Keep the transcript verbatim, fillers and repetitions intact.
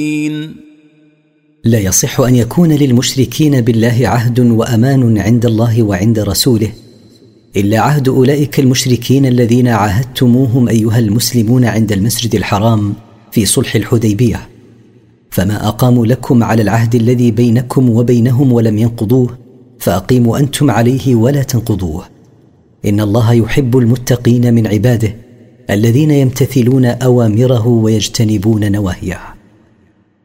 لا يصح أن يكون للمشركين بالله عهد وأمان عند الله وعند رسوله إلا عهد أولئك المشركين الذين عاهدتموهم أيها المسلمون عند المسجد الحرام في صلح الحديبية، فما أقاموا لكم على العهد الذي بينكم وبينهم ولم ينقضوه فأقيموا أنتم عليه ولا تنقضوه. إن الله يحب المتقين من عباده الذين يمتثلون أوامره ويجتنبون نواهيه.